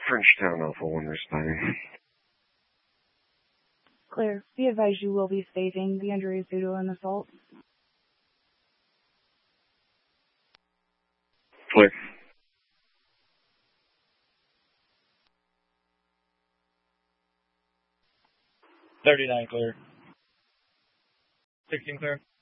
Frenchtown Alpha 1 responding. Clear. Be advised you will be stating the injury is due to an assault. Clear. $39 clear. $16 clear.